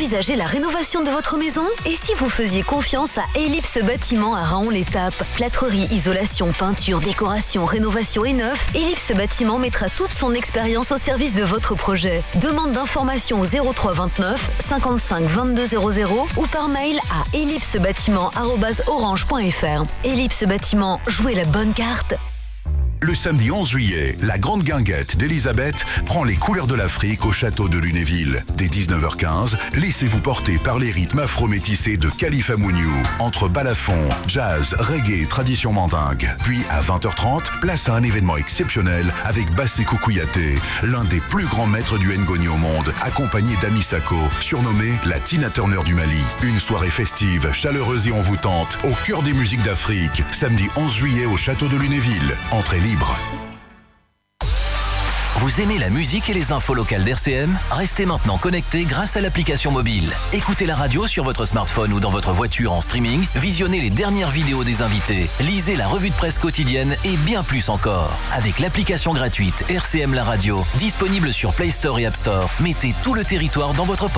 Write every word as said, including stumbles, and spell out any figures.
envisagez la rénovation de votre maison? Et si vous faisiez confiance à Ellipse Bâtiment à Raon-l'Étape? Plâtrerie, isolation, peinture, décoration, rénovation et neuf, Ellipse Bâtiment mettra toute son expérience au service de votre projet. Demande d'information au zéro trois vingt-neuf cinquante-cinq vingt-deux zéro zéro ou par mail à ellipsebâtiment arobase orange point f r. Ellipse Bâtiment, jouez la bonne carte. Le samedi onze juillet, la grande guinguette d'Elisabeth prend les couleurs de l'Afrique au château de Lunéville. Dès dix-neuf heures quinze, laissez-vous porter par les rythmes afro-métissés de Khalifa Mouniou. Entre balafon, jazz, reggae, tradition mandingue. Puis à vingt heures trente, place à un événement exceptionnel avec Bassekou Kouyaté, l'un des plus grands maîtres du Ngoni au monde, accompagné d'Ami Sako, surnommée la Tina Turner du Mali. Une soirée festive, chaleureuse et envoûtante, au cœur des musiques d'Afrique. Samedi onze juillet au château de Lunéville. Entrée libre. Vous aimez la musique et les infos locales d'R C M? Restez maintenant connectés grâce à l'application mobile. Écoutez la radio sur votre smartphone ou dans votre voiture en streaming, visionnez les dernières vidéos des invités, lisez la revue de presse quotidienne et bien plus encore. Avec l'application gratuite R C M La Radio, disponible sur Play Store et App Store, mettez tout le territoire dans votre